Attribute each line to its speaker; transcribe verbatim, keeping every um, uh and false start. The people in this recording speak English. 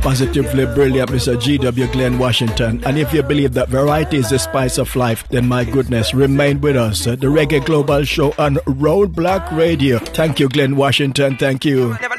Speaker 1: positively brilliant Mister G W Glenn Washington. And if you believe that variety is the spice of life, then my goodness, remain with us. The Reggae Global Show on Roadblock Radio. Thank you, Glenn Washington. Thank you.